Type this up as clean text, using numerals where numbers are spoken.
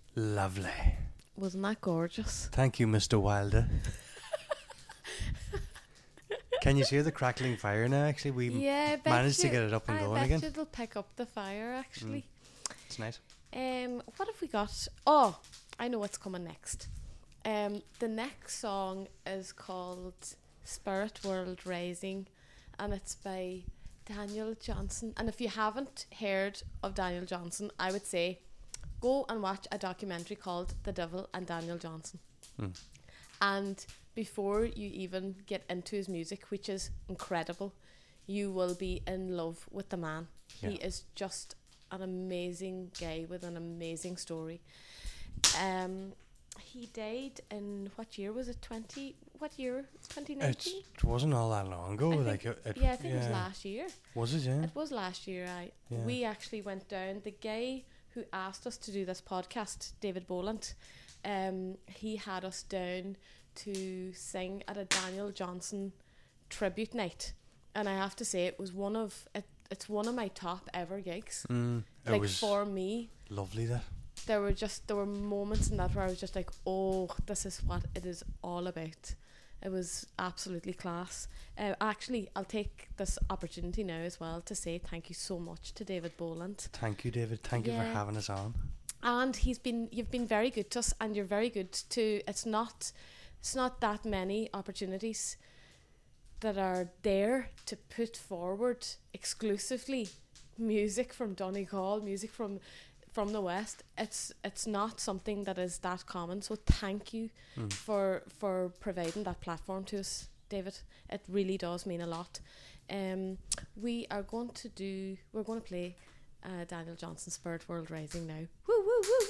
Lovely. Wasn't that gorgeous? Thank you, Mr. Wilder. Can you hear the crackling fire now? Actually, we managed to get it up and going again. I bet it'll pick up the fire, actually. It's nice. What have we got? Oh, I know what's coming next. The next song is called Spirit World Rising, and it's by Daniel Johnston. And if you haven't heard of Daniel Johnston, I would say go and watch a documentary called The Devil and Daniel Johnston. And before you even get into his music, which is incredible, you will be in love with the man. He is just an amazing guy with an amazing story. He died in, what year was it? 2019? It wasn't all that long ago. I think it was last year. Was it? Yeah. It was last year. We actually went down. The guy who asked us to do this podcast, David Boland, he had us down to sing at a Daniel Johnston tribute night, and I have to say it's one of my top ever gigs. It was for me, lovely. There were moments in that where I was just like, oh, this is what it is all about. It was absolutely class. Actually, I'll take this opportunity now as well to say thank you so much to David Boland. Thank you, David. Thank you for having us on. And you've been very good to us, and you're very good to. It's not that many opportunities that are there to put forward exclusively music from Donegal, music from the West. It's not something that is that common. So thank you for providing that platform to us, David. It really does mean a lot. We're going to play Daniel Johnston's Spirit World Rising now. Woo woo woo.